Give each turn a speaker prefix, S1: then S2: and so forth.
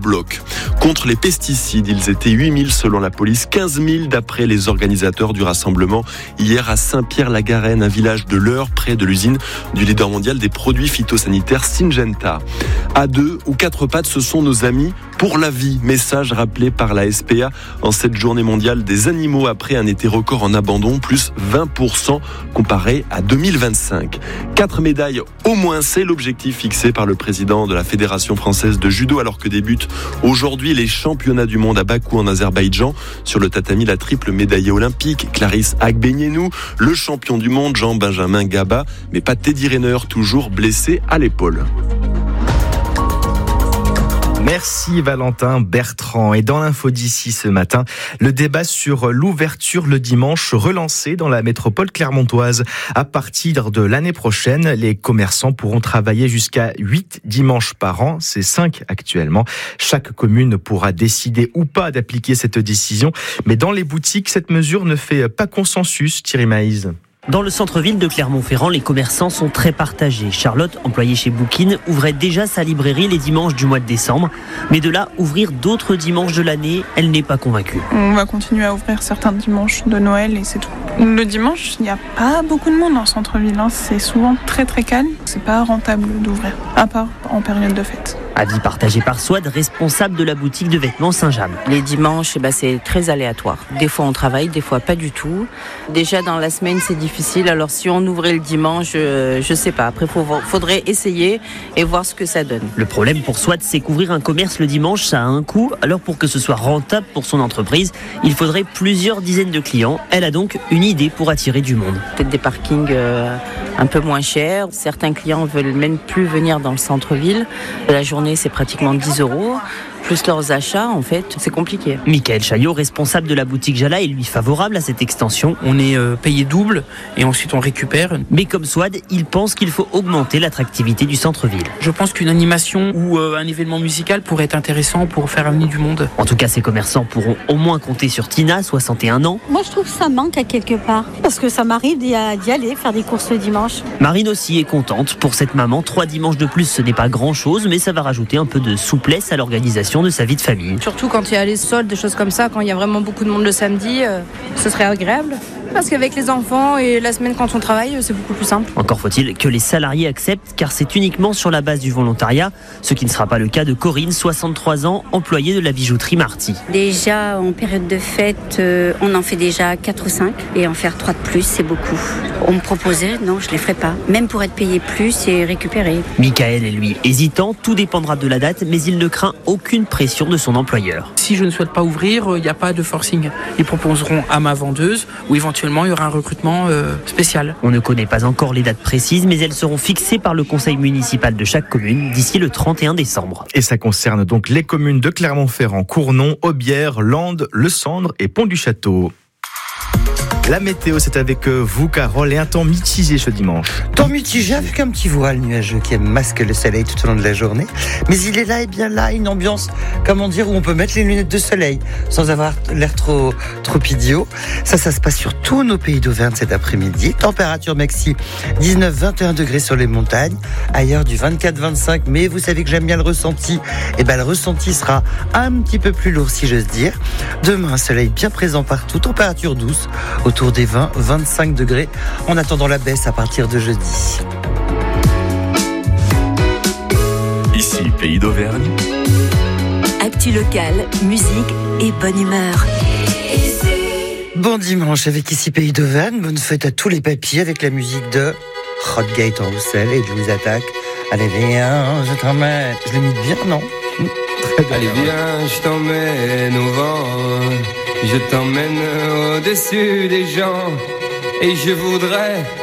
S1: bloc. Contre les pesticides, ils étaient 8000 selon la police, 15 000 d'après les organisateurs du rassemblement hier à Saint-Pierre-la-Garenne, un village de l'Eure, près de l'usine du leader mondial des produits phytosanitaires Syngenta. À 2 ou 4 pattes, ce sont nos amis pour la vie. Message rappelé par la SPA en cette journée mondiale des animaux après un été record en abandon, plus 20% comparé à 2025. 4 médailles au moins, c'est l'objectif fixé par le président de la Fédération française de judo alors que débutent aujourd'hui les championnats du monde à Bakou en Azerbaïdjan. Sur le tatami, la triple médaillée olympique Clarisse Agbenienou, le champion du monde Jean-Benjamin Gaba, mais pas Teddy Riner, toujours blessé à l'épaule.
S2: Merci Valentin Bertrand. Et dans l'info d'ici ce matin, le débat sur l'ouverture le dimanche relancé dans la métropole clermontoise. À partir de l'année prochaine, les commerçants pourront travailler jusqu'à 8 dimanches par an. C'est 5 actuellement. Chaque commune pourra décider ou pas d'appliquer cette décision. Mais dans les boutiques, cette mesure ne fait pas consensus, Thierry Maïs.
S3: Dans le centre-ville de Clermont-Ferrand, les commerçants sont très partagés. Charlotte, employée chez Bookin, ouvrait déjà sa librairie les dimanches du mois de décembre. Mais de là, ouvrir d'autres dimanches de l'année, elle n'est pas convaincue.
S4: On va continuer à ouvrir certains dimanches de Noël et c'est tout. Le dimanche, il n'y a pas beaucoup de monde en centre-ville. C'est souvent très très calme. C'est pas rentable d'ouvrir, à part en période de fête.
S3: Avis partagé par Swad, responsable de la boutique de vêtements Saint-James.
S5: Les dimanches, c'est très aléatoire. Des fois on travaille, des fois pas du tout. Déjà dans la semaine c'est difficile, alors si on ouvrait le dimanche, je sais pas. Après faudrait essayer et voir ce que ça donne.
S3: Le problème pour Swad, c'est qu'ouvrir un commerce le dimanche, ça a un coût. Alors pour que ce soit rentable pour son entreprise, il faudrait plusieurs dizaines de clients. Elle a donc une idée pour attirer du monde.
S5: Peut-être des parkings un peu moins chers. Certains clients veulent même plus venir dans le centre-ville. La journée c'est pratiquement 10 €. Plus leurs achats, en fait, c'est compliqué.
S3: Michael Chaillot, responsable de la boutique Jala, est lui favorable à cette extension.
S6: On est payé double et ensuite on récupère.
S3: Mais comme Swad, il pense qu'il faut augmenter l'attractivité du centre-ville.
S6: Je pense qu'une animation ou un événement musical pourrait être intéressant pour faire amener du monde.
S3: En tout cas, ces commerçants pourront au moins compter sur Tina, 61 ans.
S7: Moi, je trouve que ça manque à quelque part. Parce que ça m'arrive d'y aller, faire des courses le dimanche.
S3: Marine aussi est contente. Pour cette maman, 3 dimanches de plus, ce n'est pas grand-chose, mais ça va rajouter un peu de souplesse à l'organisation de sa vie de famille.
S8: Surtout quand il y a les soldes, des choses comme ça, quand il y a vraiment beaucoup de monde le samedi, ce serait agréable. Parce qu'avec les enfants et la semaine quand on travaille, c'est beaucoup plus simple.
S3: Encore faut-il que les salariés acceptent, car c'est uniquement sur la base du volontariat, ce qui ne sera pas le cas de Corinne, 63 ans, employée de la bijouterie Marty.
S9: Déjà en période de fête, on en fait déjà 4 ou 5 et en faire 3 de plus, c'est beaucoup. On me proposait, non, je les ferai pas. Même pour être payé plus et récupérer.
S3: Michael est lui hésitant, tout dépendra de la date, mais il ne craint aucune pression de son employeur.
S6: Si je ne souhaite pas ouvrir, il n'y a pas de forcing. Ils proposeront à ma vendeuse ou éventuellement il y aura un recrutement spécial.
S3: On ne connaît pas encore les dates précises, mais elles seront fixées par le conseil municipal de chaque commune d'ici le 31 décembre.
S2: Et ça concerne donc les communes de Clermont-Ferrand, Cournon, Aubière, Landes, Le Cendre et Pont-du-Château. La météo, c'est avec vous, Carole, et un temps mitigé ce dimanche.
S10: Temps mitigé avec un petit voile nuageux qui masque le soleil tout au long de la journée. Mais il est là et bien là, une ambiance, comment dire, où on peut mettre les lunettes de soleil sans avoir l'air trop idiot. Ça se passe sur tous nos pays d'Auvergne cet après-midi. Température maxi 19-21 degrés sur les montagnes. Ailleurs du 24-25, mais vous savez que j'aime bien le ressenti. Et le ressenti sera un petit peu plus lourd si j'ose dire. Demain, un soleil bien présent partout. Température douce autour des 20-25 degrés en attendant la baisse à partir de jeudi.
S1: Ici, Pays d'Auvergne.
S11: Actu locale, musique et bonne humeur.
S10: Bon dimanche avec Ici Pays d'Auvergne. Bonne fête à tous les papis avec la musique de Rodgate en Roussel et Je vous attaque. Allez viens, je t'emmène. Je l'ai mis bien, non?
S12: Allez viens, je t'emmène au vent. Je t'emmène au-dessus des gens et je voudrais